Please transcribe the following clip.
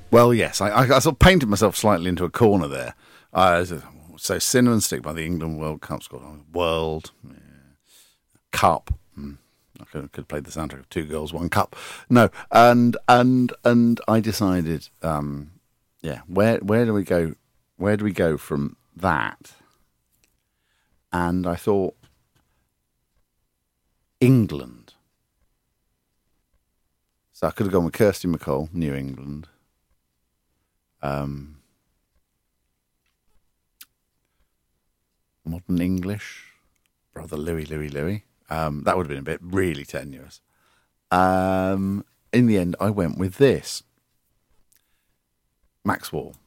Well, yes, I sort of painted myself slightly into a corner there. So Cinnamon Stick by the England World Cup squad. World Cup. I could have played the soundtrack of Two Girls, One Cup. No, and I decided, where do we go? Where do we go from that? And I thought, England. So I could have gone with Kirsty MacColl, New England. Modern English, Brother Louie. That would have been a bit really tenuous. In the end, I went with this. Maxwell,